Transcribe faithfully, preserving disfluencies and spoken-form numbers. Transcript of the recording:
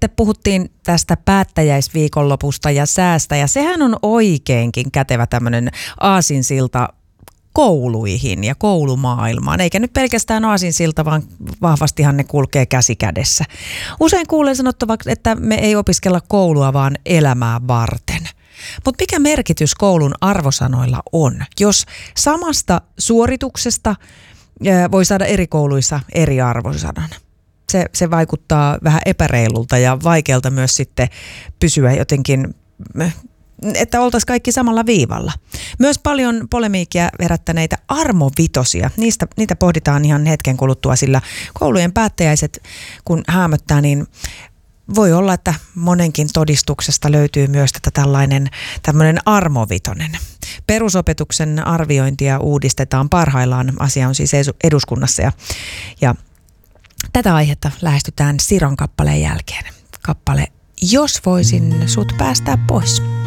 sitten puhuttiin tästä päättäjäisviikonlopusta ja säästä, ja sehän on oikeinkin kätevä tämmöinen aasinsilta kouluihin ja koulumaailmaan. Eikä nyt pelkästään aasinsilta, vaan vahvastihan ne kulkee käsi kädessä. Usein kuulen sanottavaksi, että me ei opiskella koulua, vaan elämää varten. Mutta mikä merkitys koulun arvosanoilla on, jos samasta suorituksesta voi saada eri kouluissa eri arvosanan? Se, se vaikuttaa vähän epäreilulta ja vaikealta myös sitten pysyä jotenkin, että oltaisiin kaikki samalla viivalla. Myös paljon polemiikkia herättäneitä armovitosia, niistä, niitä pohditaan ihan hetken kuluttua, sillä koulujen päättäjäiset kun häämöttää, niin voi olla, että monenkin todistuksesta löytyy myös tätä tällainen tämmöinen armovitonen. Perusopetuksen arviointia uudistetaan parhaillaan, asia on siis eduskunnassa ja, ja tätä aihetta lähestytään Siron kappaleen jälkeen. Kappale Jos voisin sut päästää pois.